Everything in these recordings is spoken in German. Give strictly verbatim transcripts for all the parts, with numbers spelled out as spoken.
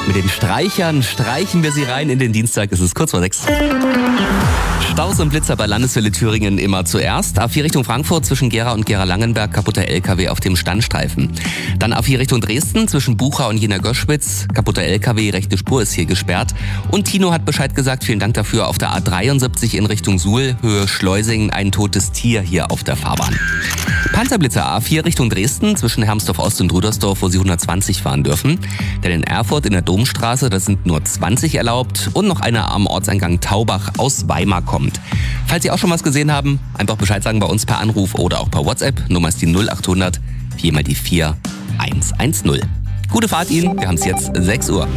Mit den Streichern streichen wir sie rein in den Dienstag. Es ist kurz vor sechs. Staus und Blitzer bei Landeswelle Thüringen immer zuerst. A vier Richtung Frankfurt zwischen Gera und Gera-Langenberg kaputter L K W auf dem Standstreifen. Dann A vier Richtung Dresden zwischen Bucha und Jena-Göschwitz. Kaputter L K W, rechte Spur ist hier gesperrt. Und Tino hat Bescheid gesagt, vielen Dank dafür. Auf der A dreiundsiebzig in Richtung Suhl, Höhe Schleusing, ein totes Tier hier auf der Fahrbahn. Panzerblitzer A vier Richtung Dresden zwischen Hermsdorf Ost und Rudersdorf, wo Sie hundertzwanzig fahren dürfen. Denn in Erfurt in der Domstraße, da sind nur zwanzig erlaubt. Und noch einer am Ortseingang Taubach aus Weimar kommt. Falls Sie auch schon was gesehen haben, einfach Bescheid sagen bei uns per Anruf oder auch per WhatsApp. Nummer ist die null acht hundert vier mal die vier eins eins null. Gute Fahrt Ihnen, wir haben es jetzt sechs Uhr.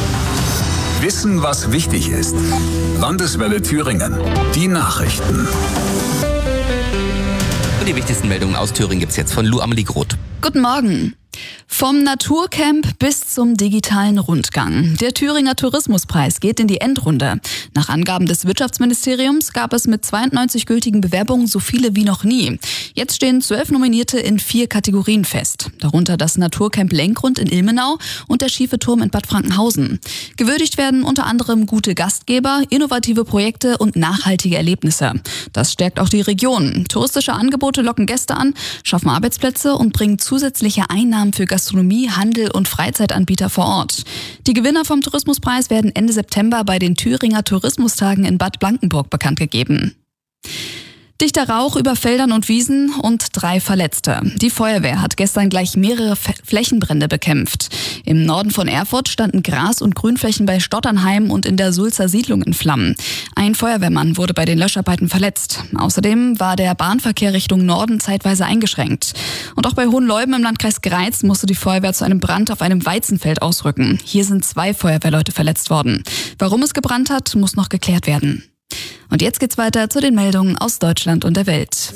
Wissen, was wichtig ist. Landeswelle Thüringen. Die Nachrichten. Und die wichtigsten Meldungen aus Thüringen gibt's jetzt von Lou Amelie Groth. Guten Morgen. Vom Naturcamp bis zum digitalen Rundgang. Der Thüringer Tourismuspreis geht in die Endrunde. Nach Angaben des Wirtschaftsministeriums gab es mit zweiundneunzig gültigen Bewerbungen so viele wie noch nie. Jetzt stehen zwölf Nominierte in vier Kategorien fest. Darunter das Naturcamp Lenkrund in Ilmenau und der Schiefe Turm in Bad Frankenhausen. Gewürdigt werden unter anderem gute Gastgeber, innovative Projekte und nachhaltige Erlebnisse. Das stärkt auch die Region. Touristische Angebote locken Gäste an, schaffen Arbeitsplätze und bringen zusätzliche Einnahmen für Gastronomie, Handel und Freizeitanbieter vor Ort. Die Gewinner vom Tourismuspreis werden Ende September bei den Thüringer Tourismustagen in Bad Blankenburg bekannt gegeben. Dichter Rauch über Feldern und Wiesen und drei Verletzte. Die Feuerwehr hat gestern gleich mehrere F- Flächenbrände bekämpft. Im Norden von Erfurt standen Gras- und Grünflächen bei Stotternheim und in der Sulzer Siedlung in Flammen. Ein Feuerwehrmann wurde bei den Löscharbeiten verletzt. Außerdem war der Bahnverkehr Richtung Norden zeitweise eingeschränkt. Und auch bei Hohenleuben im Landkreis Greiz musste die Feuerwehr zu einem Brand auf einem Weizenfeld ausrücken. Hier sind zwei Feuerwehrleute verletzt worden. Warum es gebrannt hat, muss noch geklärt werden. Und jetzt geht's weiter zu den Meldungen aus Deutschland und der Welt.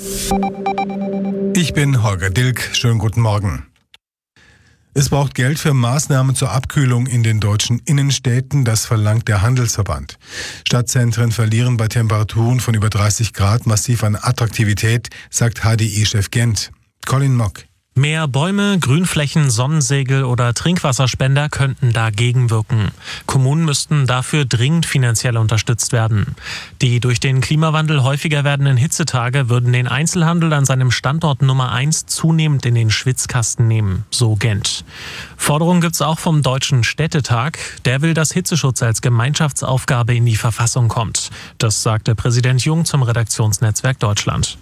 Ich bin Holger Dilk. Schönen guten Morgen. Es braucht Geld für Maßnahmen zur Abkühlung in den deutschen Innenstädten, das verlangt der Handelsverband. Stadtzentren verlieren bei Temperaturen von über dreißig Grad massiv an Attraktivität, sagt H D I-Chef Gent. Colin Mock. Mehr Bäume, Grünflächen, Sonnensegel oder Trinkwasserspender könnten dagegen wirken. Kommunen müssten dafür dringend finanziell unterstützt werden. Die durch den Klimawandel häufiger werdenden Hitzetage würden den Einzelhandel an seinem Standort Nummer eins zunehmend in den Schwitzkasten nehmen, so Gent. Forderung gibt's auch vom Deutschen Städtetag. Der will, dass Hitzeschutz als Gemeinschaftsaufgabe in die Verfassung kommt. Das sagte Präsident Jung zum Redaktionsnetzwerk Deutschland.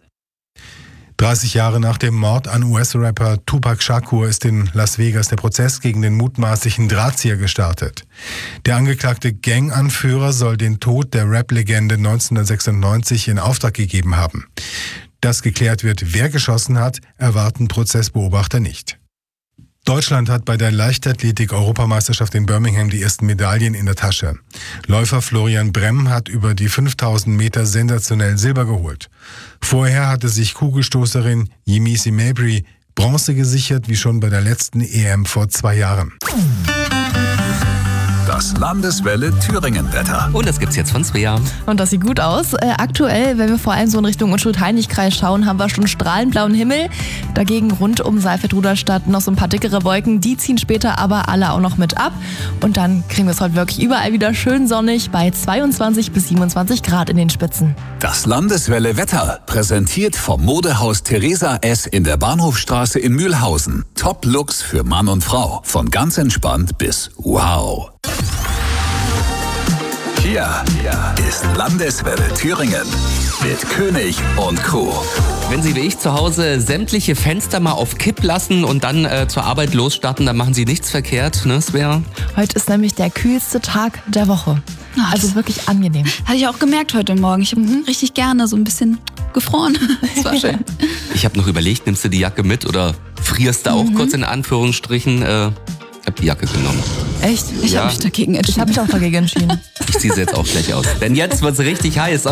dreißig Jahre nach dem Mord an U S-Rapper Tupac Shakur ist in Las Vegas der Prozess gegen den mutmaßlichen Drahtzieher gestartet. Der angeklagte Ganganführer soll den Tod der Rap-Legende neunzehnhundertsechsundneunzig in Auftrag gegeben haben. Dass geklärt wird, wer geschossen hat, erwarten Prozessbeobachter nicht. Deutschland hat bei der Leichtathletik-Europameisterschaft in Birmingham die ersten Medaillen in der Tasche. Läufer Florian Bremm hat über die fünftausend Meter sensationell Silber geholt. Vorher hatte sich Kugelstoßerin Yemisi Mabry Bronze gesichert, wie schon bei der letzten E M vor zwei Jahren. Das Landeswelle Thüringen-Wetter. Und das gibt's jetzt von Svea. Und das sieht gut aus. Äh, aktuell, wenn wir vor allem so in Richtung Unschuld-Heinig-Kreis schauen, haben wir schon strahlend blauen Himmel. Dagegen rund um Saalfeld-Ruderstadt noch so ein paar dickere Wolken. Die ziehen später aber alle auch noch mit ab. Und dann kriegen wir es heute wirklich überall wieder schön sonnig bei zweiundzwanzig bis siebenundzwanzig Grad in den Spitzen. Das Landeswelle Wetter präsentiert vom Modehaus Theresa S. in der Bahnhofstraße in Mühlhausen. Top-Looks für Mann und Frau. Von ganz entspannt bis wow. Hier ist Landeswelle Thüringen mit König und Co. Wenn Sie wie ich zu Hause sämtliche Fenster mal auf Kipp lassen und dann äh, zur Arbeit losstarten, dann machen Sie nichts verkehrt, ne, Svea? Heute ist nämlich der kühlste Tag der Woche. Ach, Also wirklich angenehm. Hatte ich auch gemerkt heute Morgen. Ich habe mhm. richtig gerne so ein bisschen gefroren. Das war schön. Ich habe noch überlegt, nimmst du die Jacke mit oder frierst du auch Mhm. kurz in Anführungsstrichen? Äh, ich habe die Jacke genommen. Echt? Ich Ja. habe mich dagegen Ich entschieden. habe mich auch dagegen entschieden. Ich ziehe sie jetzt auch gleich aus. Denn jetzt wird's richtig heiß.